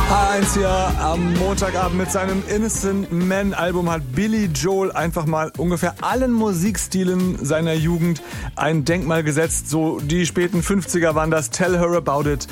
H1 hier am Montagabend mit seinem Innocent Man Album hat Billy Joel einfach mal ungefähr allen Musikstilen seiner Jugend ein Denkmal gesetzt. So die späten 50er waren das Tell Her About It,